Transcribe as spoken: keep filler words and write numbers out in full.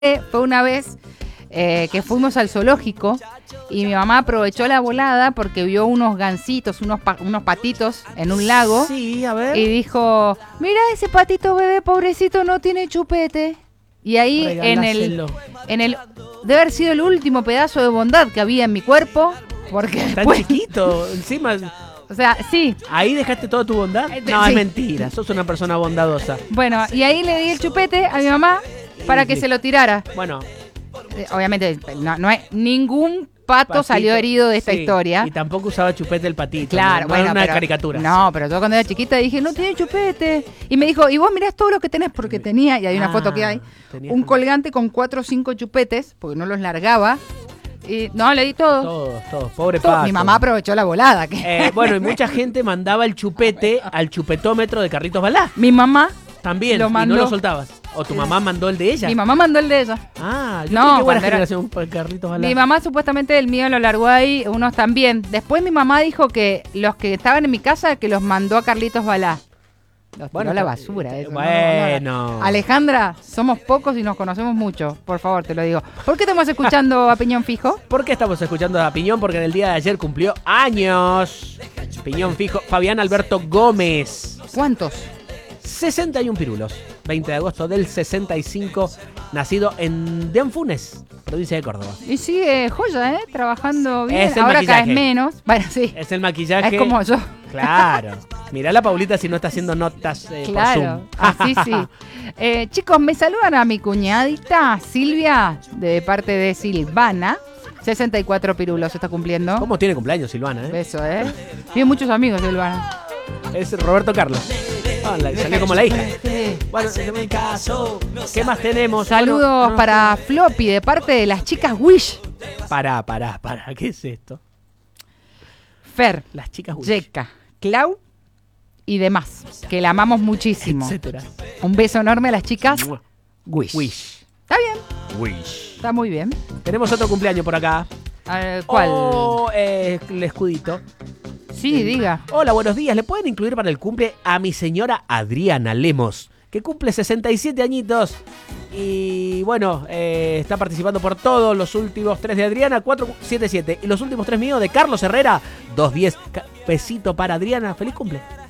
Fue una vez eh, que fuimos al zoológico y mi mamá aprovechó la volada porque vio unos gansitos, unos, pa unos patitos en un lago. Sí, a ver. Y dijo, mira ese patito bebé pobrecito no tiene chupete. Y ahí en el, en el... Debe haber sido el último pedazo de bondad que había en mi cuerpo. Porque Tan después, chiquito, encima. o sea, sí. ¿Ahí dejaste toda tu bondad? No, Sí. es mentira, sos una persona bondadosa. Bueno, y ahí le di el chupete a mi mamá para que se lo tirara. Bueno, Eh, Obviamente, no, no hay ningún pato patito, salió herido de esta sí, historia. Y tampoco usaba chupete el patito. Claro, no, no bueno, era una pero, caricatura. No, pero yo cuando era chiquita dije, no tiene chupete. Y me dijo, y vos mirás todo lo que tenés, porque tenía, y hay una Ah, foto que hay, tenías un un- colgante con cuatro o cinco chupetes, porque no los largaba. Y no, le di todo. Todos, todos. Pobre Todo. pato. Mi mamá aprovechó la volada. Que Eh, bueno, y mucha gente mandaba el chupete al chupetómetro de Carlitos Balá. mi mamá, También, Lo y mandó. no lo soltabas. O tu mamá mandó el de ella. mi mamá mandó el de ella. Ah, yo No, creo que buena cuando era- generación para Carlitos Balá. Mi mamá supuestamente el mío lo largó ahí, unos también. Después mi mamá dijo que los que estaban en mi casa que los mandó a Carlitos Balá. Los tiró a la está- basura. Eso, no, bueno. no, no. Alejandra, somos pocos y nos conocemos mucho. Por favor, te lo digo. ¿Por qué estamos escuchando a Piñón Fijo? ¿Por qué estamos escuchando a Piñón? Porque en el día de ayer cumplió años. Piñón fijo, Fabián Alberto Gómez. ¿Cuántos? sesenta y uno pirulos. veinte de agosto del sesenta y cinco. Nacido en Denfunes, provincia de Córdoba. Y sigue joya, ¿eh? Trabajando bien. Es el Ahora cada maquillaje. vez menos. Bueno, sí. Es el maquillaje. Es como yo. Claro. Mirá la Paulita si no está haciendo notas eh, Claro, por Zoom. así sí. Eh, chicos, me saludan a mi cuñadita Silvia, de parte de Silvana. sesenta y cuatro pirulos está cumpliendo. ¿Cómo tiene cumpleaños Silvana? Eh? Beso, ¿eh? Tiene muchos amigos, Silvana. Es Roberto Carlos. Ah, la- salió como la hija. Sí. Bueno, ¿qué más tenemos? Saludos Bueno, no, para Floppy, de parte de las chicas Wish. Pará, pará, pará. ¿Qué es esto? Fer, Las chicas Wish, Yeka, Clau y demás, que la amamos muchísimo. etcétera. Un beso enorme a las chicas Mua. Wish. Wish. Está bien, Wish. está muy bien. Tenemos otro cumpleaños por acá. A ver, ¿cuál? Oh, eh, el escudito. Sí, diga. Hola, buenos días. ¿Le pueden incluir para el cumple a mi señora Adriana Lemos, que cumple sesenta y siete añitos? Y bueno, eh, está participando por todos los últimos tres de Adriana, cuatrocientos setenta y siete. Y los últimos tres míos de Carlos Herrera, doscientos diez. Ca- Besito para Adriana. Feliz cumple.